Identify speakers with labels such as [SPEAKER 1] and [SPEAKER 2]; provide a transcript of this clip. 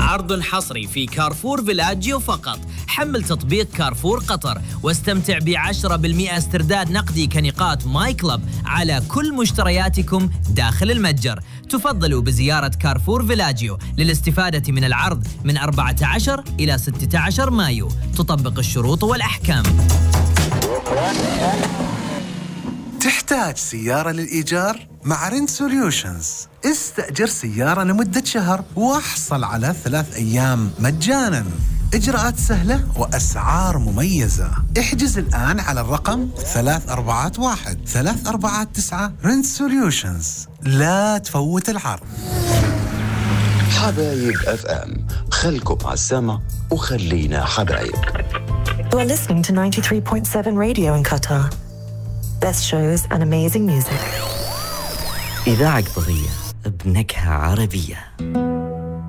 [SPEAKER 1] عرض حصري في كارفور فيلاجيو فقط. حمل تطبيق كارفور قطر واستمتع ب10% استرداد نقدي كنقاط ماي كلب على كل مشترياتكم داخل المتجر. تفضلوا بزيارة كارفور فيلاجيو للاستفادة من العرض من 14 إلى 16 مايو. تطبق الشروط والأحكام.
[SPEAKER 2] تحتاج سيارة للإيجار؟ مع رنت سوليوشنز استأجر سيارة لمدة شهر واحصل على 3 أيام مجاناً. إجراءات سهلة وأسعار مميزة. احجز الآن على الرقم 341-349 رنت سوليوشنز. لا تفوت العرض.
[SPEAKER 3] حبايب اف ام، خلكم على السما وخلينا حبايب.
[SPEAKER 4] You are listening to 93.7 radio in Qatar. Best shows and amazing music.
[SPEAKER 5] إذاعة قبغية بنكهة عربية.